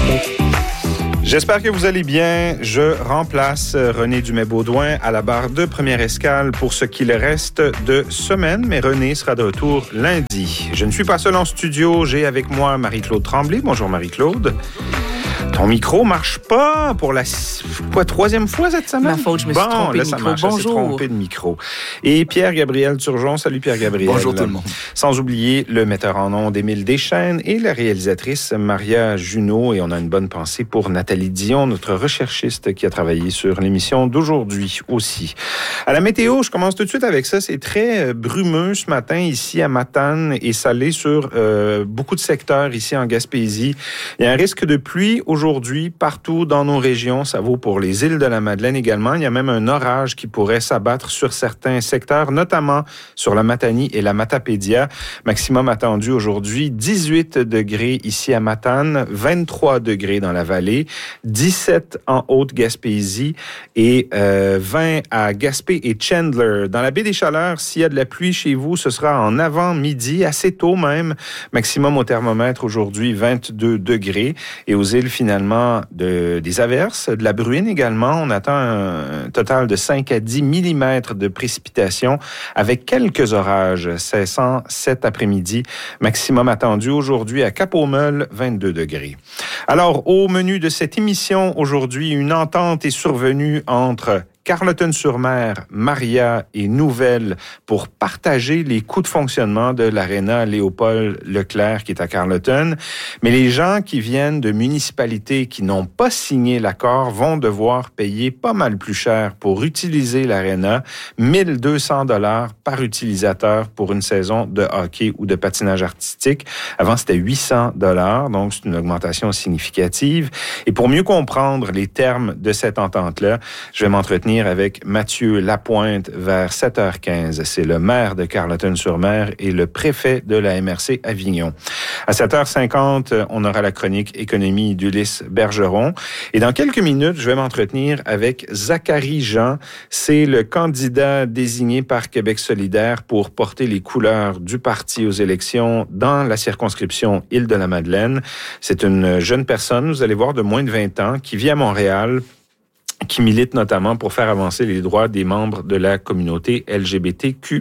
J'espère que vous allez bien. Je remplace René Dumais-Baudouin à la barre de Première Escale pour ce qu'il reste de semaine, mais René sera de retour lundi. Je ne suis pas seul en studio, j'ai avec moi Marie-Claude Tremblay. Bonjour Marie-Claude. Ton micro marche pas pour la troisième fois cette semaine? Ma faute, je me suis trompé de micro. Marche, bonjour. trompé de micro. Et Pierre-Gabriel Turgeon. Salut Pierre-Gabriel. Bonjour tout le monde. Sans oublier le metteur en ondes Émile Deschênes et la réalisatrice Maria Junot. Et on a une bonne pensée pour Nathalie Dion, notre recherchiste qui a travaillé sur l'émission d'aujourd'hui aussi. À la météo, je commence tout de suite avec ça. C'est très brumeux ce matin ici à Matane et salé sur beaucoup de secteurs ici en Gaspésie. Il y a un risque de pluie aujourd'hui partout dans nos régions. Ça vaut pour les îles de la Madeleine également. Il y a même un orage qui pourrait s'abattre sur certains secteurs, notamment sur la Matanie et la Matapédia. Maximum attendu aujourd'hui, 18 degrés ici à Matane, 23 degrés dans la vallée, 17 en Haute-Gaspésie et 20 à Gaspé et Chandler. Dans la baie des Chaleurs, s'il y a de la pluie chez vous, ce sera en avant-midi, assez tôt même. Maximum au thermomètre aujourd'hui, 22 degrés. Et aux îles, finalement, des averses, de la bruine également. On attend un total de 5 à 10 millimètres de précipitations avec quelques orages cessant cet après-midi. Maximum attendu aujourd'hui à Cap-aux-Meules, 22 degrés. Alors, au menu de cette émission aujourd'hui, une entente est survenue entre Carleton-sur-Mer, Maria et Nouvelle pour partager les coûts de fonctionnement de l'aréna Léopold Leclerc qui est à Carleton. Mais les gens qui viennent de municipalités qui n'ont pas signé l'accord vont devoir payer pas mal plus cher pour utiliser l'aréna, 1200 $ par utilisateur pour une saison de hockey ou de patinage artistique. Avant, c'était 800 $, donc c'est une augmentation significative. Et pour mieux comprendre les termes de cette entente-là, je vais m'entretenir avec Mathieu Lapointe vers 7h15. C'est le maire de Carleton-sur-Mer et le préfet de la MRC Avignon. À 7h50, on aura la chronique économie d'Ulysse Bergeron. Et dans quelques minutes, je vais m'entretenir avec Zachary Jean. C'est le candidat désigné par Québec solidaire pour porter les couleurs du parti aux élections dans la circonscription Île-de-la-Madeleine. C'est une jeune personne, vous allez voir, de moins de 20 ans, qui vit à Montréal, qui milite notamment pour faire avancer les droits des membres de la communauté LGBTQ+.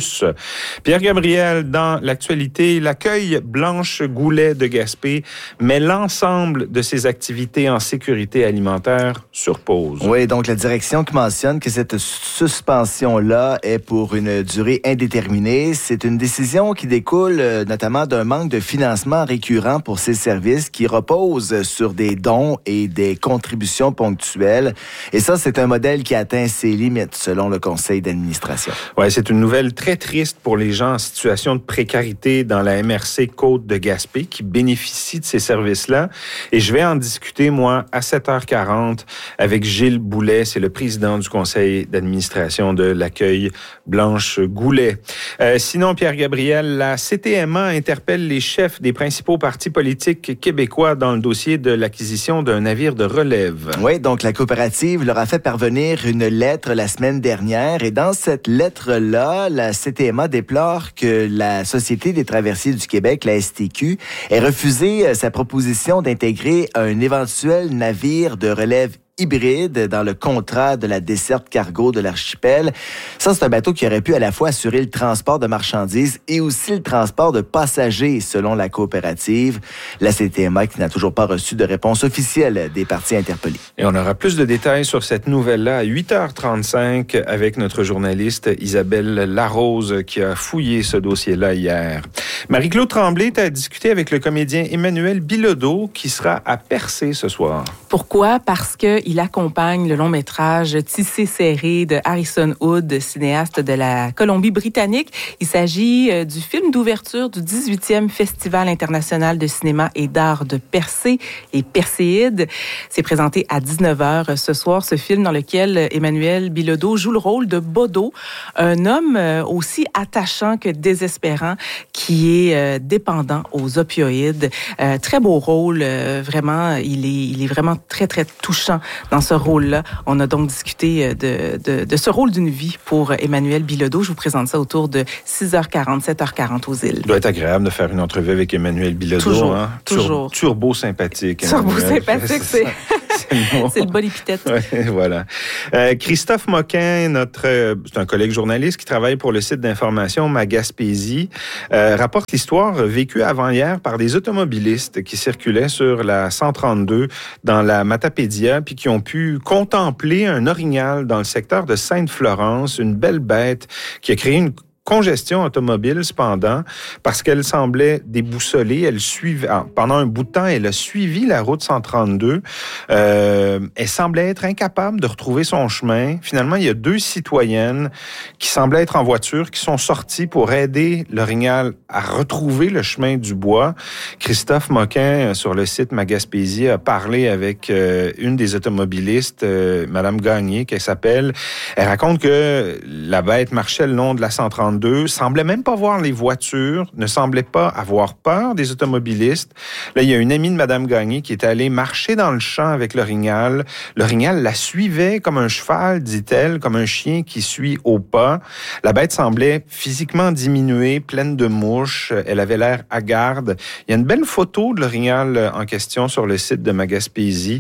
Pierre-Gabriel, dans l'actualité, l'accueil Blanche Goulet de Gaspé met l'ensemble de ses activités en sécurité alimentaire sur pause. Oui, donc la direction qui mentionne que cette suspension-là est pour une durée indéterminée. C'est une décision qui découle notamment d'un manque de financement récurrent pour ces services qui reposent sur des dons et des contributions ponctuelles. Et ça, c'est un modèle qui atteint ses limites, selon le conseil d'administration. Oui, c'est une nouvelle très triste pour les gens en situation de précarité dans la MRC Côte de Gaspé qui bénéficient de ces services-là. Et je vais en discuter, moi, à 7h40 avec Gilles Boulet. C'est le président du conseil d'administration de l'accueil Blanche Goulet. Sinon, Pierre-Gabriel, la CTMA interpelle les chefs des principaux partis politiques québécois dans le dossier de l'acquisition d'un navire de relève. Oui, donc la coopérative leur a fait parvenir une lettre la semaine dernière et dans cette lettre-là, la CTMA déplore que la Société des traversiers du Québec, la STQ, ait refusé sa proposition d'intégrer un éventuel navire de relève hybride dans le contrat de la desserte cargo de l'archipel. Ça, c'est un bateau qui aurait pu à la fois assurer le transport de marchandises et aussi le transport de passagers, selon la coopérative. La CTMA qui n'a toujours pas reçu de réponse officielle des parties interpellées. Et on aura plus de détails sur cette nouvelle-là à 8h35 avec notre journaliste Isabelle Larose qui a fouillé ce dossier-là hier. Marie-Claude Tremblay a discuté avec le comédien Emmanuel Bilodeau qui sera à Percé ce soir. Pourquoi? Parce qu'il accompagne le long-métrage Tissé serré de Harrison Hood, cinéaste de la Colombie-Britannique. Il s'agit du film d'ouverture du 18e Festival international de cinéma et d'art de Percé, les Perséides. C'est présenté à 19h ce soir, ce film dans lequel Emmanuel Bilodeau joue le rôle de Bodo, un homme aussi attachant que désespérant qui est dépendant aux opioïdes. Très beau rôle, vraiment, il est vraiment très, très touchant dans ce rôle-là. On a donc discuté de ce rôle d'une vie pour Emmanuel Bilodeau. Je vous présente ça autour de 6h40, 7h40 aux îles. Ça doit être agréable de faire une entrevue avec Emmanuel Bilodeau. Toujours, hein? toujours. Turbo sympathique. Turbo sympathique, c'est le bon épithète. Ouais, voilà. Christophe Moquin, c'est un collègue journaliste qui travaille pour le site d'information Ma Gaspésie, rapporte l'histoire vécue avant-hier par des automobilistes qui circulaient sur la 132 dans la Matapédia puis qui ont pu contempler un orignal dans le secteur de Sainte-Florence, une belle bête qui a créé une congestion automobile, cependant, parce qu'elle semblait déboussolée. Pendant un bout de temps, elle a suivi la route 132. Elle semblait être incapable de retrouver son chemin. Finalement, il y a 2 citoyennes qui semblaient être en voiture, qui sont sorties pour aider l'orignal à retrouver le chemin du bois. Christophe Moquin, sur le site Ma Gaspésie, a parlé avec une des automobilistes, Madame Gagné, qu'elle s'appelle. Elle raconte que la bête marchait le long de la 132, semblait même pas voir les voitures, ne semblait pas avoir peur des automobilistes. Là, il y a une amie de Madame Gagné qui est allée marcher dans le champ avec l'orignal. L'orignal la suivait comme un cheval, dit-elle, comme un chien qui suit au pas. La bête semblait physiquement diminuée, pleine de mouches. Elle avait l'air hagarde. Il y a une belle photo de l'orignal en question sur le site de Ma Gaspésie.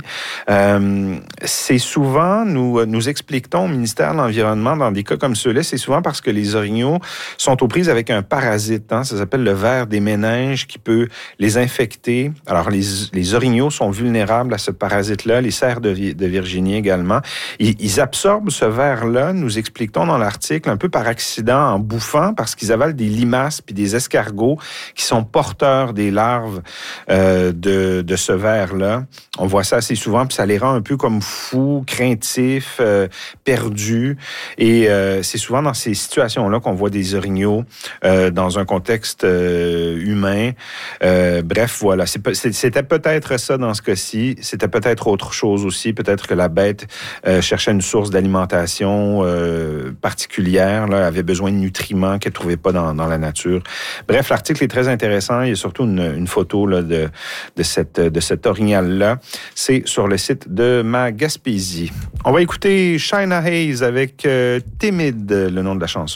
C'est souvent, nous expliquons au ministère de l'Environnement, dans des cas comme ceux-là, c'est souvent parce que les orignaux sont aux prises avec un parasite. Hein? Ça s'appelle le ver des méninges qui peut les infecter. Alors, les orignaux sont vulnérables à ce parasite-là, les cerfs de Virginie également. Ils absorbent ce ver-là, nous expliquons dans l'article, un peu par accident, en bouffant, parce qu'ils avalent des limaces puis des escargots qui sont porteurs des larves de ce ver-là. On voit ça assez souvent, puis ça les rend un peu comme fous, craintifs, perdus. Et c'est souvent dans ces situations-là qu'on voit des orignaux dans un contexte humain. Bref, voilà. C'était peut-être ça dans ce cas-ci. C'était peut-être autre chose aussi. Peut-être que la bête cherchait une source d'alimentation particulière, là, avait besoin de nutriments qu'elle ne trouvait pas dans la nature. Bref, l'article est très intéressant. Il y a surtout une photo là, de cet orignal-là. C'est sur le site de Ma Gaspésie. On va écouter China Hayes avec Timide, le nom de la chanson.